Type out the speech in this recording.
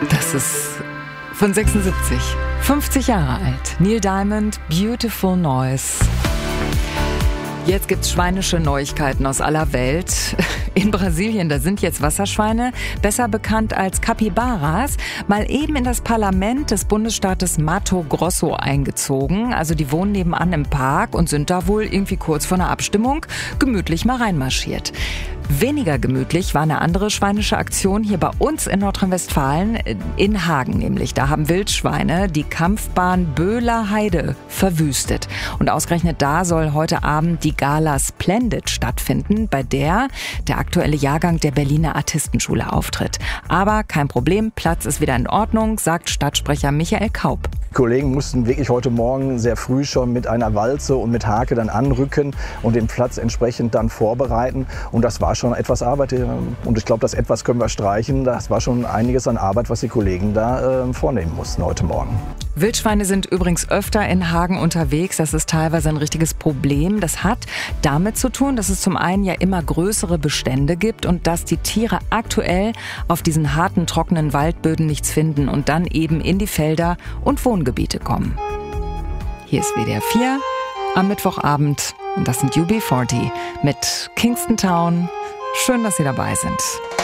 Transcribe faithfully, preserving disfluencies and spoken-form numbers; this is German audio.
Das ist von sechsundsiebzig, fünfzig Jahre alt. Neil Diamond, Beautiful Noise. Jetzt gibt's schweinische Neuigkeiten aus aller Welt. In Brasilien, da sind jetzt Wasserschweine, besser bekannt als Capybaras, mal eben in das Parlament des Bundesstaates Mato Grosso eingezogen. Also die wohnen nebenan im Park und sind da wohl irgendwie kurz vor einer Abstimmung gemütlich mal reinmarschiert. Weniger gemütlich war eine andere schweinische Aktion hier bei uns in Nordrhein-Westfalen, in Hagen nämlich. Da haben Wildschweine die Kampfbahn Böhler Heide verwüstet. Und ausgerechnet da soll heute Abend die Gala Splendid stattfinden, bei der der aktuelle Jahrgang der Berliner Artistenschule auftritt. Aber kein Problem, Platz ist wieder in Ordnung, sagt Stadtsprecher Michael Kaup. Die Kollegen mussten wirklich heute Morgen sehr früh schon mit einer Walze und mit Hake dann anrücken und den Platz entsprechend dann vorbereiten. Und das war schon etwas Arbeit. Und ich glaube, das etwas können wir streichen. Das war schon einiges an Arbeit, was die Kollegen da äh, vornehmen mussten heute Morgen. Wildschweine sind übrigens öfter in Hagen unterwegs. Das ist teilweise ein richtiges Problem. Das hat damit zu tun, dass es zum einen ja immer größere Bestände gibt und dass die Tiere aktuell auf diesen harten, trockenen Waldböden nichts finden und dann eben in die Felder und Wohngebiete kommen. Hier ist W D R vier am Mittwochabend und das sind U B vierzig mit Kingston Town. Schön, dass Sie dabei sind.